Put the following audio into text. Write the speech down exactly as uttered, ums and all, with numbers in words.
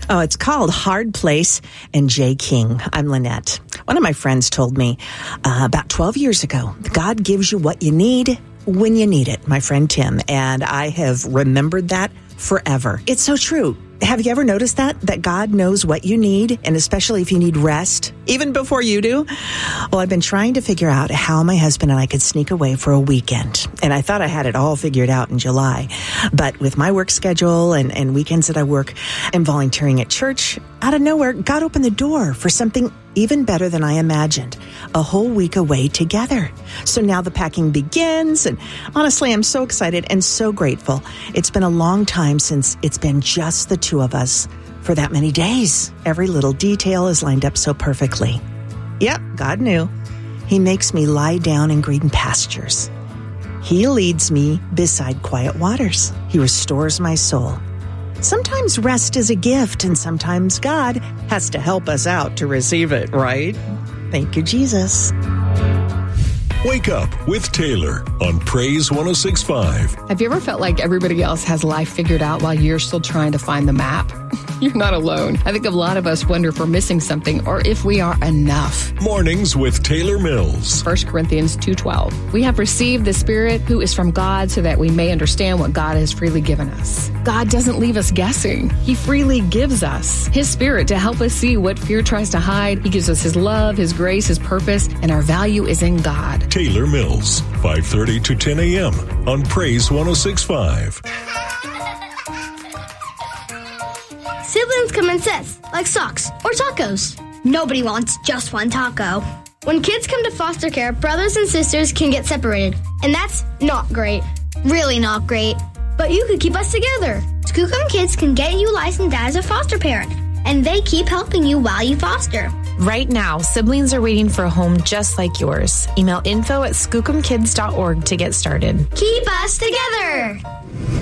Oh, it's called Hard Place and Jay King. I'm Lynette. One of my friends told me uh, about twelve years ago, God gives you what you need when you need it, my friend Tim. And I have remembered that forever. It's so true. Have you ever noticed that? That God knows what you need, and especially if you need rest, even before you do? Well, I've been trying to figure out how my husband and I could sneak away for a weekend. And I thought I had it all figured out in July. But with my work schedule and, and weekends that I work and volunteering at church, out of nowhere, God opened the door for something even better than I imagined. A whole week away together. So now the packing begins, and honestly, I'm so excited and so grateful. It's been a long time since it's been just the two of us for that many days. Every little detail is lined up so perfectly. Yep, God knew. He makes me lie down in green pastures. He leads me beside quiet waters. He restores my soul. Sometimes rest is a gift, and sometimes God has to help us out to receive it, right? Thank you, Jesus. Wake up with Taylor on Praise one oh six point five. Have you ever felt like everybody else has life figured out while you're still trying to find the map? You're not alone. I think a lot of us wonder if we're missing something or if we are enough. Mornings with Taylor Mills. First Corinthians two twelve. We have received the Spirit who is from God so that we may understand what God has freely given us. God doesn't leave us guessing. He freely gives us His Spirit to help us see what fear tries to hide. He gives us His love, His grace, His purpose, and our value is in God. Taylor Mills, five thirty to ten a.m. on Praise one oh six point five. Siblings come in sets, like socks or tacos. Nobody wants just one taco. When kids come to foster care, brothers and sisters can get separated, and that's not great. Really not great. But you could keep us together. Skookum Kids can get you licensed as a foster parent, and they keep helping you while you foster. Right now, siblings are waiting for a home just like yours. Email info at skookum kids dot org to get started. Keep us together!